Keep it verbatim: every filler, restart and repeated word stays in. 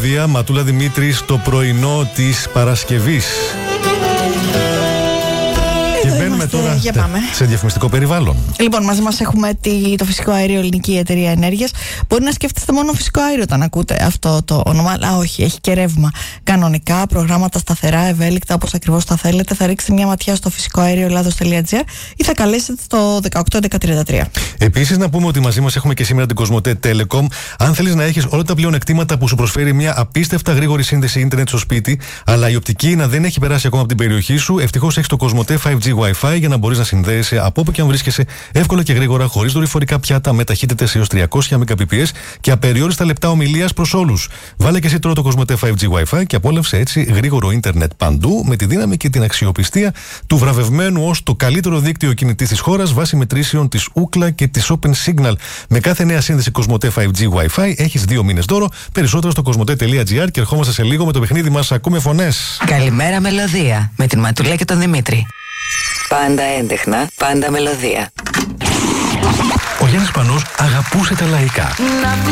Μελωδία, Ματούλα Δημήτρη, στο πρωινό της Παρασκευής. Και μπαίνουμε τώρα για πάμε. σε διαφημιστικό περιβάλλον. Λοιπόν, μαζί μας έχουμε τη, το φυσικό αέριο Ελληνική Εταιρεία Ενέργειας. Μπορεί να σκέφτεστε μόνο φυσικό αέριο όταν ακούτε αυτό το όνομα. Α, όχι, έχει και ρεύμα. Κανονικά, προγράμματα σταθερά, ευέλικτα, όπως ακριβώς τα θέλετε. Θα ρίξετε μια ματιά στο φυσικό αέριο ελλάδος τελεία τζι άρ ή θα καλέσετε στο δεκαοκτώ έντεκα τριάντα τρία. Επίσης, να πούμε ότι μαζί μας έχουμε και σήμερα την Κοσμοτέ Telecom. Αν θέλεις να έχεις όλα τα πλεονεκτήματα που σου προσφέρει μια απίστευτα γρήγορη σύνδεση ίντερνετ στο σπίτι, αλλά η οπτική να δεν έχει περάσει ακόμα από την περιοχή σου, ευτυχώς έχεις το Κοσμοτέ φάιβ τζι Wi-Fi για να μπορείς να συνδέεσαι από όπου και αν βρίσκεσαι εύκολα και γρήγορα, χωρίς δορυφορικά πιάτα, με ταχύτητες έως τριακόσια Mbps και απεριόριστα λεπτά ομιλίας προς όλους. Βάλε και εσύ τώρα το Κοσμοτέ φάιβ τζι Wi-Fi και απόλαυσε έτσι γρήγορο ίντερνετ παντού, με τη δύναμη και την αξιοπιστία του βραβευμένου ως το καλύτερο δίκτυο κινητής της χώρας βάσει μετρήσεων της Ookla και της Open Signal. Με κάθε νέα σύνδεση Κοσμοτέ φάιβ τζι Wi-Fi έχεις δύο μήνες δώρο. Περισσότερο στο κοσμοτέ τελεία τζι άρ και ερχόμαστε σε λίγο με το παιχνίδι μας. Ακούμε φωνές. Καλημέρα Μελωδία με την Ματουλά και τον Δημήτρη. Πάντα έντεχνα, πάντα μελωδία. Ο Γιάννης Πανός αγαπούσε τα λαϊκά.